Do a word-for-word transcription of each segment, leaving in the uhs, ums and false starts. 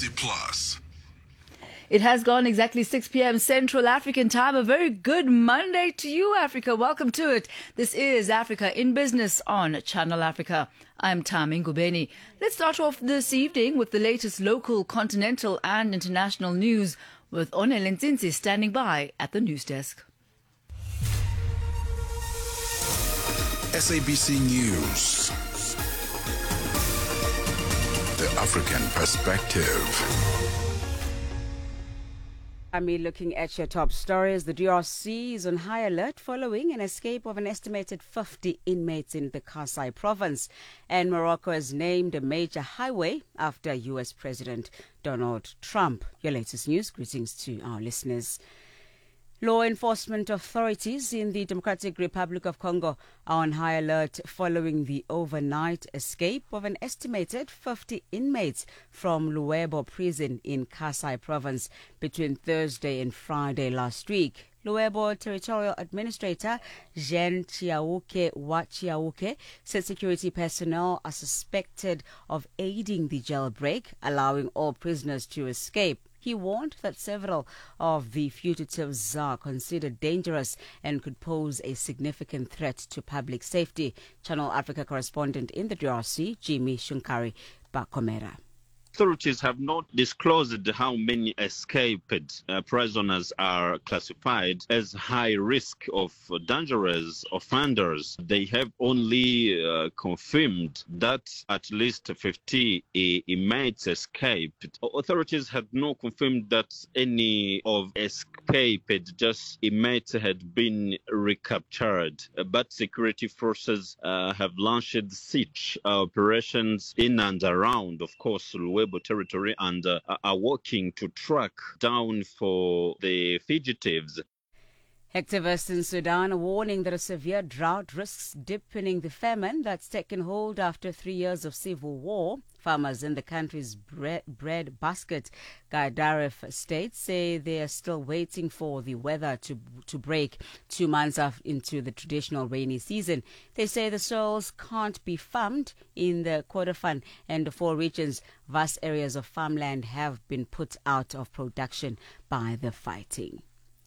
C Plus. It has gone exactly six p.m. Central African time. A very good Monday to you, Africa. Welcome to it. This is Africa in Business on Channel Africa. I'm Tami Ngubeni. Let's start off this evening with the latest local, continental and international news with Onele Nzinzi standing by at the news desk. S A B C News. The African Perspective. I'm looking at your top stories. The D R C is on high alert following an escape of an estimated fifty inmates in the Kasai province. And Morocco has named a major highway after U S President Donald Trump. Your latest news. Greetings to our listeners. Law enforcement authorities in the Democratic Republic of Congo are on high alert following the overnight escape of an estimated fifty inmates from Luebo prison in Kasai province between Thursday and Friday last week. Luebo Territorial Administrator Jean Chiauke Wachiauke said security personnel are suspected of aiding the jailbreak, allowing all prisoners to escape. He warned that several of the fugitives are considered dangerous and could pose a significant threat to public safety. Channel Africa correspondent in the D R C, Jimmy Shunkari Bakomera. Authorities have not disclosed how many escaped uh, prisoners are classified as high risk of dangerous offenders. They have only uh, confirmed that at least fifty inmates escaped. Authorities had not confirmed that any of escaped just inmates had been recaptured. Uh, but security forces uh, have launched siege operations in and around, of course, Luebo territory and uh, are working to track down for the fugitives. Activists in Sudan are warning that a severe drought risks deepening the famine that's taken hold after three years of civil war. Farmers in the country's bread, bread basket, Gaidaref State, say they are still waiting for the weather to to break two months after, into the traditional rainy season. They say the soils can't be farmed in the Kordofan and the four regions. Vast areas of farmland have been put out of production by the fighting.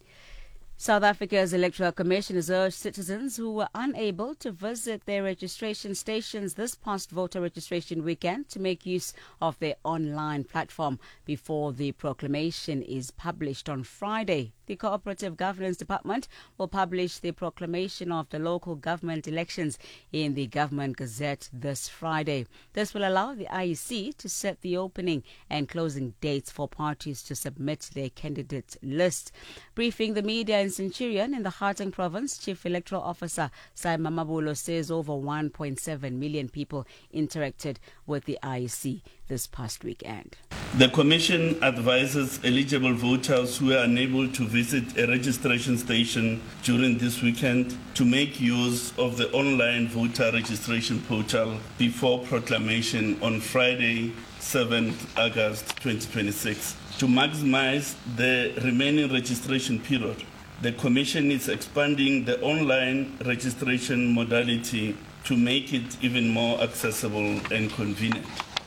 South Africa's Electoral Commission has urged citizens who were unable to visit their registration stations this past voter registration weekend to make use of their online platform before the proclamation is published on Friday. The Cooperative Governance Department will publish the proclamation of the local government elections in the Government Gazette this Friday. This will allow the I E C to set the opening and closing dates for parties to submit their candidate list. Briefing the media in Centurion in the Gauteng province, Chief Electoral Officer Simon Mabulo says over one point seven million people interacted with the I E C this past weekend. The Commission advises eligible voters who are unable to visit a registration station during this weekend to make use of the online voter registration portal before proclamation on Friday, seventh August twenty twenty-six. To maximize the remaining registration period, the Commission is expanding the online registration modality to make it even more accessible and convenient.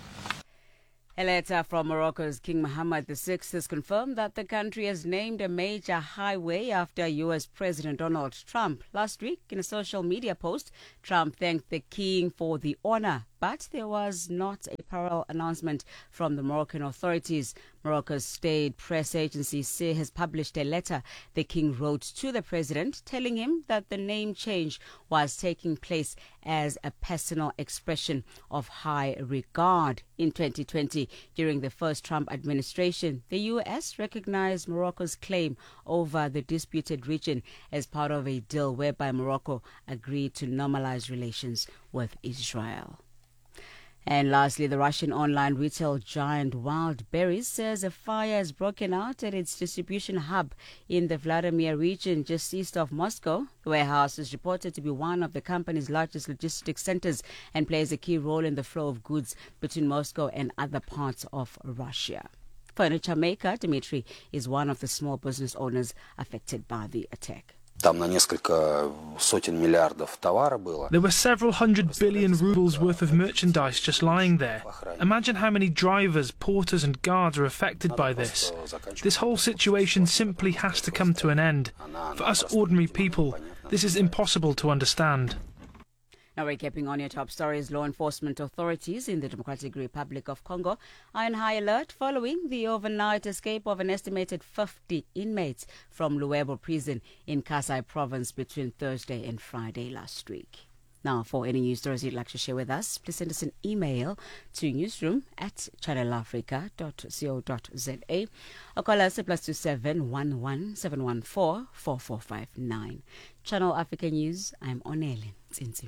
A letter from Morocco's King Mohammed the sixth has confirmed that the country has named a major highway after U S President Donald Trump. Last week, in a social media post, Trump thanked the king for the honor, but there was not a parallel announcement from the Moroccan authorities. Morocco's state press agency has published a letter the king wrote to the president telling him that the name change was taking place as a personal expression of high regard. In twenty twenty, during the first Trump administration, the U S recognized Morocco's claim over the disputed region as part of a deal whereby Morocco agreed to normalize relations with Israel. And lastly, the Russian online retail giant Wildberries says a fire has broken out at its distribution hub in the Vladimir region just east of Moscow. The warehouse is reported to be one of the company's largest logistics centers and plays a key role in the flow of goods between Moscow and other parts of Russia. Furniture maker Dmitry is one of the small business owners affected by the attack. Там на несколько сотен миллиардов товара было. There were several hundred billion rubles worth of merchandise just lying there. Imagine how many drivers, porters and guards are affected by this. This whole situation simply has to come to an end. For us ordinary people, this is impossible to understand. Now we're keeping on your top stories. Law enforcement authorities in the Democratic Republic of Congo are on high alert following the overnight escape of an estimated fifty inmates from Luebo prison in Kasai province between Thursday and Friday last week. Now, for any news stories you'd like to share with us, please send us an email to newsroom at channel africa dot co dot za or call us at plus two seven one one seven one four four four five nine. Channel Africa News. I'm Onele Tsinzi.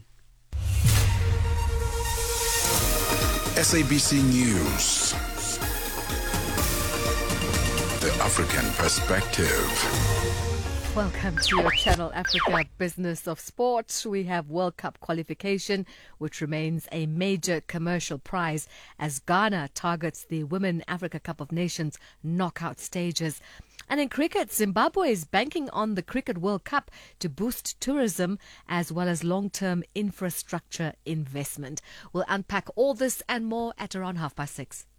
S A B C News. The African Perspective. Welcome to your Channel Africa Business of Sport. We have World Cup qualification, which remains a major commercial prize as Ghana targets the Women Africa Cup of Nations knockout stages. And in cricket, Zimbabwe is banking on the Cricket World Cup to boost tourism as well as long-term infrastructure investment. We'll unpack all this and more at around half past six.